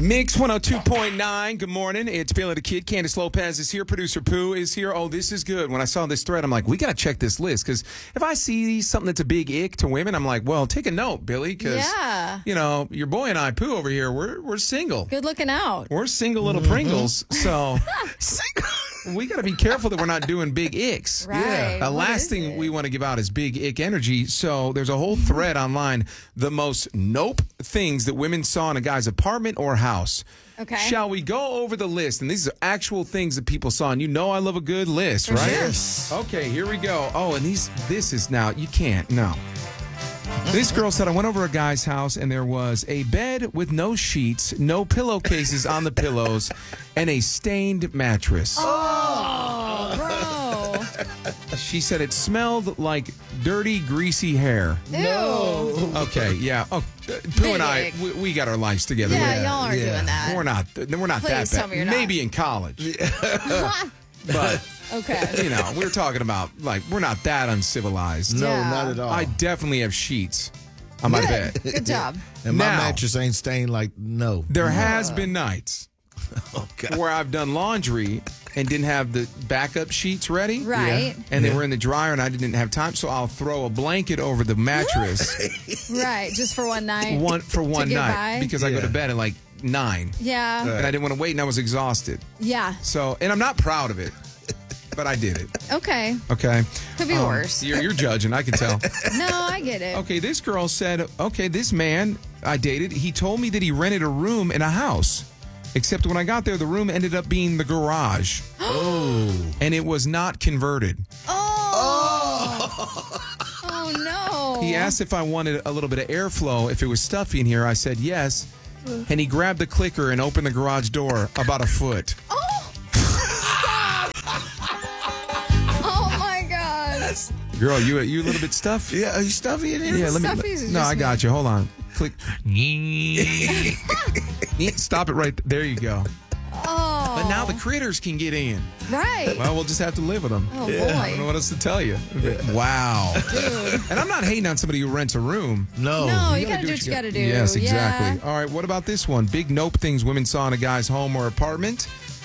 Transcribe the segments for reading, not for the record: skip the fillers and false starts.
Mix 102.9. Good morning. It's Bailey the Kid. Candace Lopez is here. Producer Pooh is here. Oh, this is good. When I saw this thread, I'm like, we got to check this list. Because if I see something that's a big ick to women, I'm like, well, take a note, Billy. Because, you know, your boy and I, Pooh, over here, we're single. Good looking out. We're single little Pringles. So we got to be careful that we're not doing big icks. Right. Yeah. The last thing we want to give out is big ick energy. So there's a whole thread online. The most nope things that women saw in a guy's apartment or house. Okay. Shall we go over the list? And these are actual things that people saw. And you know I love a good list, right? sure. Yes. Okay, here we go. Oh, and this is now, you can't, no. This girl said, I went over a guy's house and there was a bed with no sheets, no pillowcases on the pillows, and a stained mattress. Oh, bro. She said it smelled like dirty, greasy hair. Ew. No. Okay, yeah. Oh, Pooh and I, we got our lives together. Yeah, y'all aren't doing that. We're not Please that tell bad. me you're not. Maybe in college. But, Okay. you know, we're talking about, like, we're not that uncivilized. No, Yeah. not at all. I definitely have sheets on my bed. Good job. and my Now- mattress ain't stained like no. There has been nights Okay. where I've done laundry and didn't have the backup sheets ready. Right. And they were in the dryer and I didn't have time, so I'll throw a blanket over the mattress Right. Just for one night. one get night by? because I go to bed at like 9 Yeah. and I didn't want to wait and I was exhausted. Yeah. So, and I'm not proud of it, but I did it. Okay. Okay. Could be worse. You're judging, I can tell. No, I get it. Okay, this girl said, okay, this man I dated, he told me that he rented a room in a house. Except when I got there, the room ended up being the garage. Oh. And it was not converted. Oh, no. He asked if I wanted a little bit of airflow, if it was stuffy in here. I said yes. And he grabbed the clicker and opened the garage door about a foot. Oh, stop. Oh, my God. Girl, you a little bit stuffy? Yeah, are you stuffy in here? Yeah, let me. Stuffies is No, just I got you. Hold on. Click. Stop it right there. You go. Oh. But now the critters can get in. Right. Well, we'll just have to live with them. Oh, I don't know boy. what else to tell you. Wow. And I'm not hating on somebody who rents a room. No. No, you got to do what you got to do. Yes, exactly. Yeah. All right, what about this one? Big nope things women saw in a guy's home or apartment.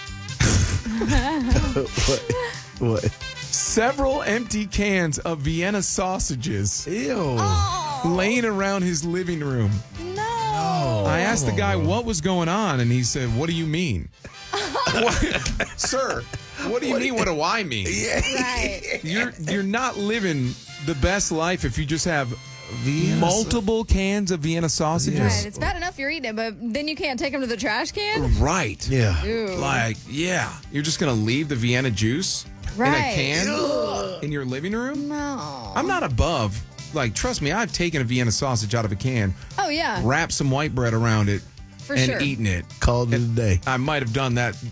What? Several empty cans of Vienna sausages Ew. Oh, laying around his living room. no. I asked the guy what was going on, and he said, "What do you mean?" What? Sir, what do you mean? What do I mean? Right. You're not living the best life if you just have Vienna multiple cans of Vienna sausages. Right. It's bad enough you're eating it, but then you can't take them to the trash can? Right. Yeah. Ew. Like, yeah. You're just going to leave the Vienna juice in a Right. can in your living room? No. I'm not above. Like, trust me, I've taken a Vienna sausage out of a can, Oh, yeah. wrapped some white bread around it, For and sure. eaten it. Called it a day. I might have done that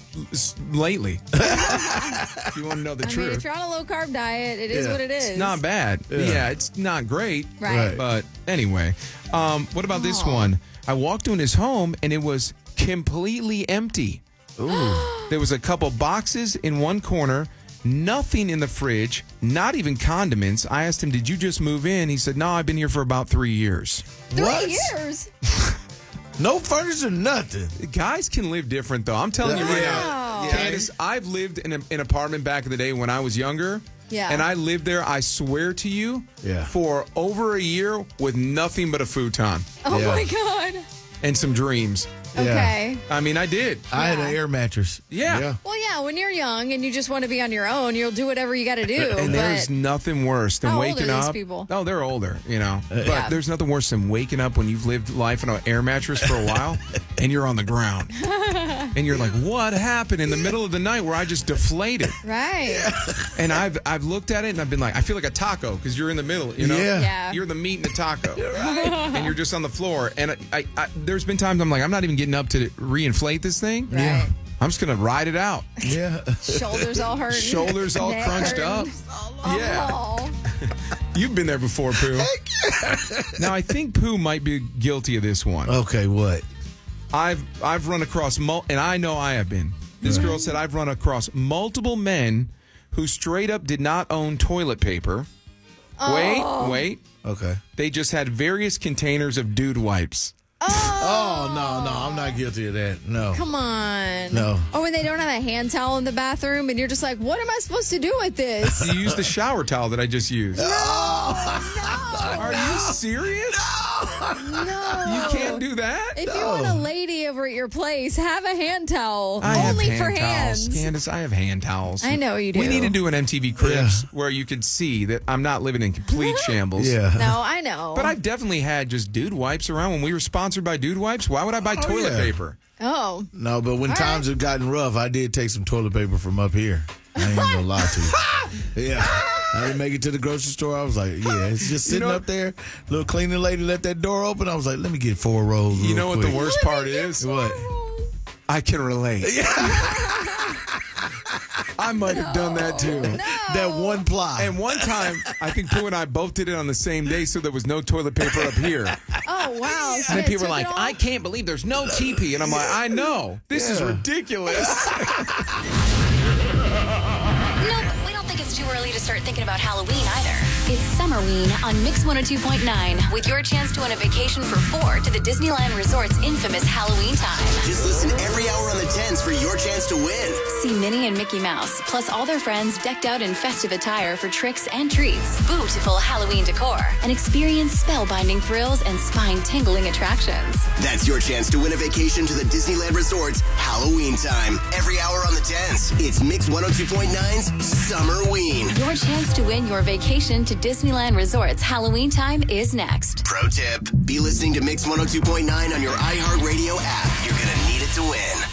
lately. If you want to know the I mean, truth. if you're on a low carb diet, it is Yeah. what it is. It's not bad. Yeah, it's not great. Right. But anyway, what about this one? I walked in his home and it was completely empty. There was a couple boxes in one corner, nothing in the fridge, not even condiments. I asked him, "Did you just move in?" He said, "No, I've been here for about 3 years." 3 years? No furniture, nothing. Guys can live different, though. I'm telling you right now. Wow. Candace, I've lived in an apartment back in the day when I was younger. Yeah. And I lived there, I swear to you, Yeah. for over a year with nothing but a futon Oh, Yeah. my God. and some dreams. Okay. I mean, I did. I had an air mattress. Yeah. Well, yeah, when you're young and you just want to be on your own, you'll do whatever you got to do. And there's but nothing worse than How old waking are these up. people? Oh, they're older, you know. But Yeah. there's nothing worse than waking up when you've lived life on an air mattress for a while and you're on the ground. And you're like, what happened in the middle of the night where I just deflated? right. And I've looked at it and I've been like, I feel like a taco because you're in the middle, you know? Yeah. Yeah. You're the meat in the taco. And you're just on the floor. And I there's been times I'm like, I'm not even getting up to reinflate this thing. Right. I'm just going to ride it out. Yeah. Shoulders all hurting. Shoulders all Neck crunched up. hurting. Yeah. Oh. You've been there before, Pooh. Now, I think Pooh might be guilty of this one. Okay, what? I've run across, and I know I have been. This girl said I've run across multiple men who straight up did not own toilet paper. Wait. Okay. They just had various containers of dude wipes. Oh, no, I'm not guilty of that. No. Come on. No. Or when they don't have a hand towel in the bathroom and you're just like, what am I supposed to do with this? You use the shower towel that I just used. No. Are you serious? No. You can't do that? If you want a lady over at your place, have a hand towel. I Only have for hand towels. hands. Candace, I have hand towels. I know you do. We need to do an MTV Cribs where you could see that I'm not living in complete shambles. Yeah. No, I know. But I've definitely had just dude wipes around. When we were sponsored by Dude Wipes, why would I buy toilet yeah. paper? Oh. No, but when All times have gotten rough, I did take some toilet paper from up here. I ain't gonna lie to you. Yeah. I didn't make it to the grocery store. I was like, yeah, it's just sitting up there. Little cleaning lady let that door open. I was like, let me get 4 rolls. You know what quick. the worst part is? What? I can relate. I might have done that too. That one ply. And one time, I think Pooh and I both did it on the same day, so there was no toilet paper up here. Oh, wow. So And then you people were took like, it off? I can't believe there's no TP. And I'm like, I know. This is ridiculous. Nope, we don't think it's too early to start thinking about Halloween either. It's Summerween on Mix 102.9 with your chance to win a vacation for 4 to the Disneyland Resort's infamous Halloween time. Just listen every hour on the 10s for your chance to win. See Minnie and Mickey Mouse, plus all their friends decked out in festive attire for tricks and treats, beautiful Halloween decor, and experience spellbinding thrills and spine-tingling attractions. That's your chance to win a vacation to the Disneyland Resort's Halloween time. Every hour on the 10s. It's Mix 102.9's Summerween. Your chance to win your vacation to Disneyland Resort's Halloween time is next. Pro tip, be listening to Mix 102.9 on your iHeartRadio app. You're going to need it to win.